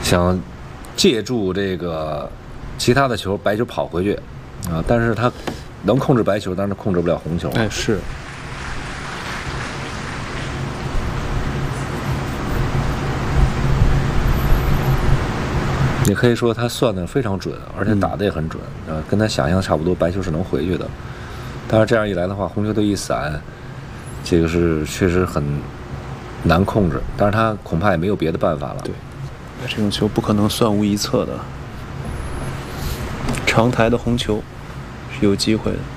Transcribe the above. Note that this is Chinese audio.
想借助这个其他的球，白球跑回去啊，但是他能控制白球，但是控制不了红球。 哎，是。 你可以说他算的非常准，而且打的也很准，跟他想象差不多，白球是能回去的。但是这样一来的话，红球队一散，这个是确实很难控制。但是他恐怕也没有别的办法了。 对，这种球不可能算无一策的。长台的红球是有机会的。